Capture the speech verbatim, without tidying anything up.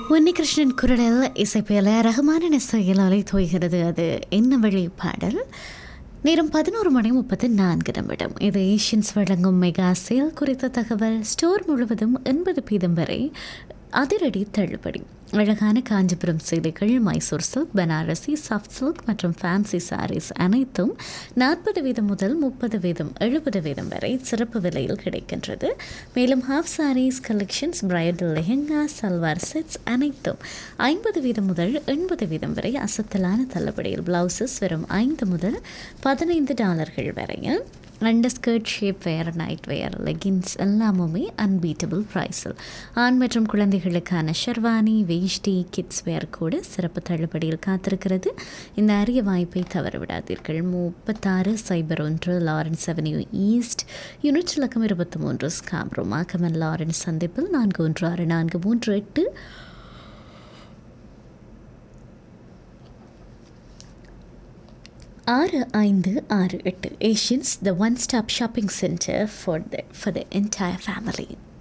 உன்னிகிருஷ்ணன் குரலில் இசைப்பேல ரகுமானின் இசையில் அலை தோய்கிறது. அது என்ன வழி பாடல். நேரம் பதினோரு மணி முப்பத்தி நான்கு நிமிடம். இது ஏஷியன்ஸ் வழங்கும் மெகா சேல் குறித்த தகவல். ஸ்டோர் முழுவதும் எண்பது வீதம் வரை அதிரடி தள்ளுபடி. அழகான காஞ்சிபுரம் சேலைகள், Mysore silk, Banarasi, soft silk மற்றும் ஃபேன்சி சாரீஸ் அனைத்தும் நாற்பது வீதம் முதல் முப்பது வீதம் எழுபது வீதம் வரை சிறப்பு விலையில் கிடைக்கின்றது. மேலும் half saris collections, bridal lehenga, salwar sets அனைத்தும் ஐம்பது வீதம் முதல் எண்பது வீதம் வரை அசத்தலான தள்ளுபடியில். பிளவுசஸ் வெறும் ஐந்து முதல் பதினைந்து டாலர்கள் வரையில். அண்டர் ஸ்கர்ட், ஷேப் வேர், நைட் வேர், லெகின்ஸ் எல்லாமுமே அன்பீட்டபிள் ப்ரைஸில். ஆண் மற்றும் குழந்தைகளுக்கான ஷெர்வானி, வேஷ்டி, கிட்ஸ் வேர் கூட சிறப்பு தள்ளுபடியில் காத்திருக்கிறது. இந்த அரிய வாய்ப்பை தவறவிடாதீர்கள். முப்பத்தாறு சைபர் ஒன்று லாரன்ஸ் அவென்யூ ஈஸ்ட், யூனிட் இலக்கம் இருபத்தி மூன்று, ஸ்காப்ரோ. மாக்கமன் லாரன்ஸ் சந்திப்பில் நான்கு ஒன்று ஆறு நான்கு மூன்று எட்டு ஆறு ஐந்து ஆறு எட்டு. Asians, the one stop shopping centre for the for the entire family.